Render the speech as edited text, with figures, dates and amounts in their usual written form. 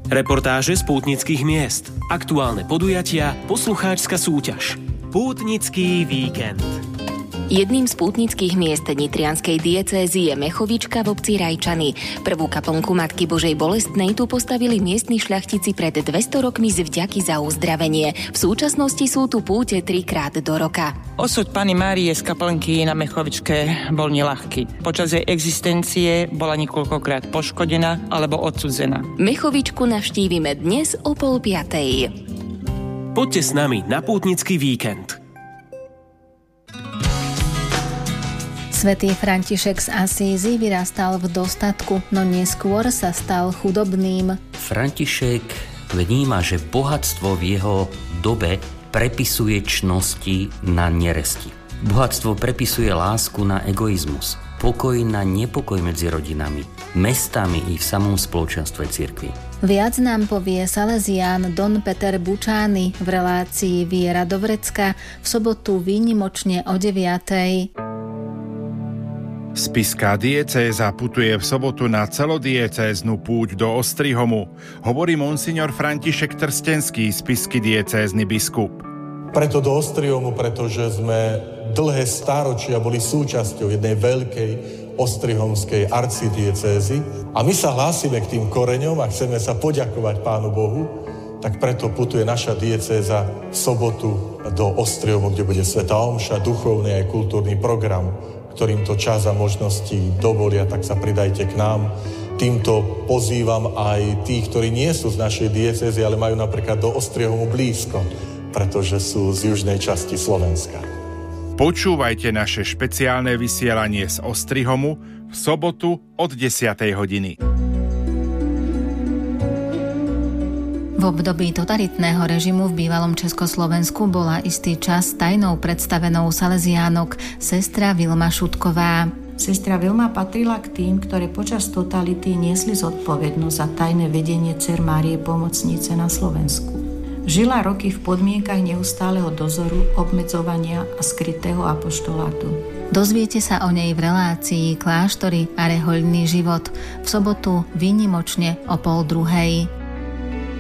Reportáže z pútnických miest, aktuálne podujatia, poslucháčska súťaž. Pútnický víkend. Jedným z pútnických miest nitrianskej diecézy je Mechovička v obci Rajčany. Prvú kaplnku Matky Božej Bolestnej tu postavili miestni šľachtici pred 200 rokmi z vďaky za uzdravenie. V súčasnosti sú tu púte 3-krát do roka. Osud Panny Márie z kaplnky na Mechovičke bol neľahký. Počas jej existencie bola niekoľkokrát poškodená alebo odsudzená. Mechovičku navštívime dnes o 4:30. Poďte s nami na pútnický víkend. Svätý František z Asízy vyrastal v dostatku, no neskôr sa stal chudobným. František vníma, že bohatstvo v jeho dobe prepisuje čnosti na neresti. Bohatstvo prepisuje lásku na egoizmus, pokoj na nepokoj medzi rodinami, mestami i v samom spoločenstve cirkvi. Viac nám povie Salesián Don Peter Bučány v relácii Viera do vrecka v sobotu výnimočne o 9:00. Spišská diecéza putuje v sobotu na celodiecéznu púť do Ostrihomu, hovorí monsignor František Trstenský, spišský diecézny biskup. Preto do Ostrihomu, pretože sme dlhé stáročia boli súčasťou jednej veľkej ostrihomskej arcidiecézy a my sa hlásime k tým koreňom a chceme sa poďakovať Pánu Bohu, tak preto putuje naša diecéza v sobotu do Ostrihomu, kde bude svätá omša, duchovný aj kultúrny program, ktorým to čas a možnosti dovolia, tak sa pridajte k nám. Týmto pozývam aj tých, ktorí nie sú z našej diecézy, ale majú napríklad do Ostrihomu blízko, pretože sú z južnej časti Slovenska. Počúvajte naše špeciálne vysielanie z Ostrihomu v sobotu od 10:00. V období totalitného režimu v bývalom Československu bola istý čas tajnou predstavenou salesiánok sestra Vilma Šutková. Sestra Vilma patrila k tým, ktoré počas totality niesli zodpovednosť za tajné vedenie Dcer Márie Pomocnice na Slovensku. Žila roky v podmienkach neustáleho dozoru, obmedzovania a skrytého apoštolátu. Dozviete sa o nej v relácii Kláštory a rehoľný život v sobotu výnimočne o 12:30.